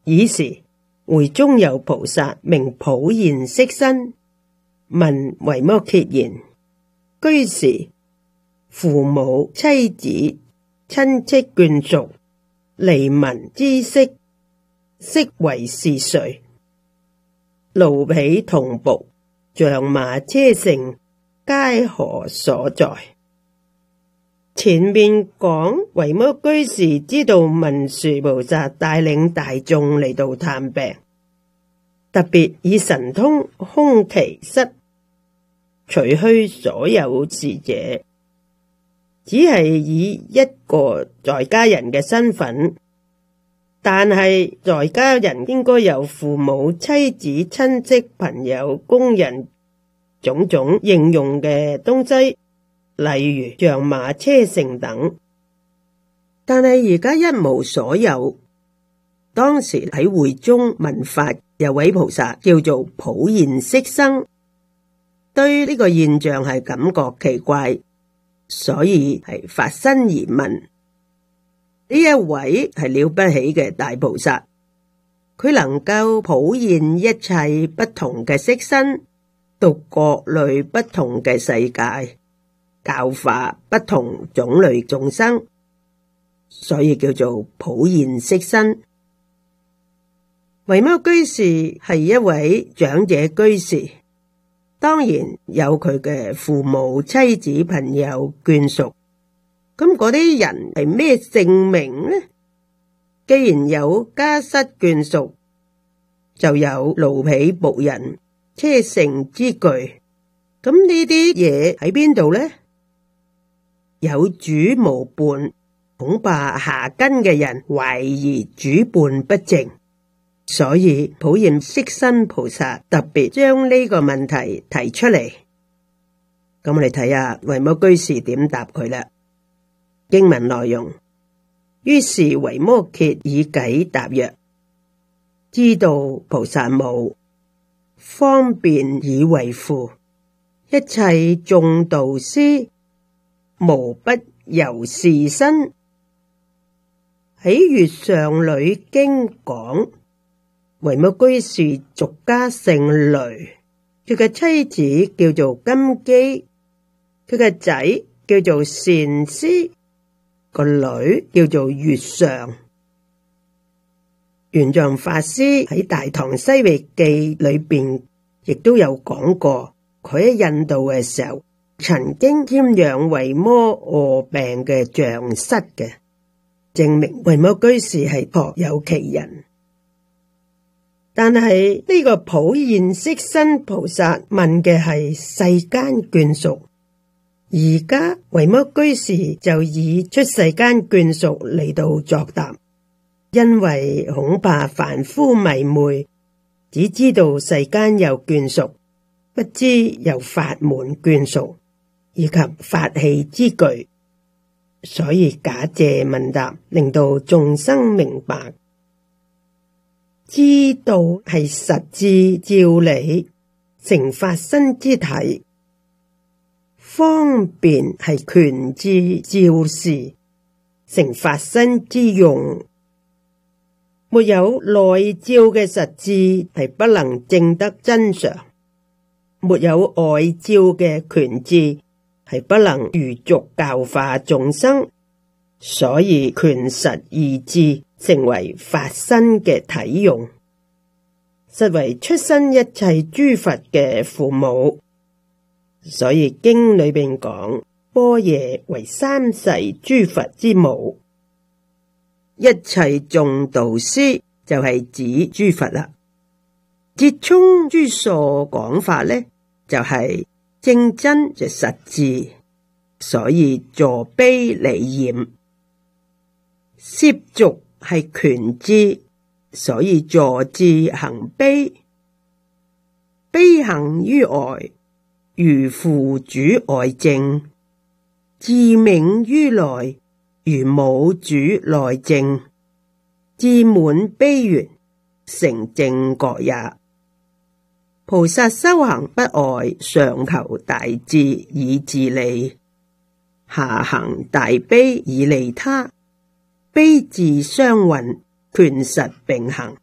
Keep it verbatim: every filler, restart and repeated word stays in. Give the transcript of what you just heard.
爾時會中有菩薩名普賢釋身，問維摩詰言：居士，父母、妻子、親戚眷屬、黎民知識，悉為是誰？奴婢僮僕、象馬車乘，皆何所在？前面講維摩居士知道文殊菩薩帶領大眾嚟到探病，特別以神通空其室，除去所有侍者，只係以一個在家人嘅身份，但係在家人應該有父母、妻子、親戚、朋友、工人，種種應用嘅東西，例如象馬車乘等。但係而家一無所有。當時喺會中聞法有位菩薩叫做普賢釋生，對呢個現象係感覺奇怪，所以係發身而問。呢一位係了不起嘅大菩薩，佢能夠普現一切不同嘅色身，度各類不同嘅世界，教化不同種類眾生，所以叫做普賢釋身。維摩居士係一位長者居士，當然有佢嘅父母、妻子、朋友、眷屬。咁嗰啲人係咩姓名呢？既然有家室眷屬，就有奴婢僕人、車乘之具。咁呢啲嘢喺邊度呢？有主無伴，恐怕下根嘅人懷疑主伴不淨，所以普賢釋身菩薩特別將呢個問題提出嚟。咁我哋睇下維摩居士點答佢啦。經文內容：於是維摩詰以偈答曰：知道菩薩母，方便以為父，一切眾導師，無不由是身。喺月上女經講，維摩居士俗家姓雷，佢嘅妻子叫做金姬，佢嘅仔叫做善思，個女叫做月上。玄奘法師喺《大唐西域記》裏邊亦都有講過，佢喺印度嘅時候曾經瞻仰維摩臥病嘅像室嘅，證明維摩居士係確有其人。但係呢個普賢釋身菩薩問嘅係世間眷屬，而家維摩居士就以出世間眷屬嚟到作答，因為恐怕凡夫迷昧，只知道世間有眷屬，不知有法門眷屬以及法器之具，所以假借問答，令到眾生明白。知道係實智照理，成法身之體；方便係權智照事，成法身之用。沒有內照嘅實智係不能證得真常，沒有外照嘅權智係不能如俗教化眾生，所以權實二智成為法身嘅體用，實為出生一切諸佛嘅父母。所以經裏邊講，般若為三世諸佛之母，一切眾導師就係指諸佛啦。折衷諸疏講法呢，就係、是、正真就實智，所以助悲離染。攝俗係權智，所以助智行悲。悲行於外，如父主外證；智冥於內，如母主內證。智滿悲緣，成正覺也。菩薩修行不外上求大智以自利，下行大悲以利他。悲智相混，權實並行，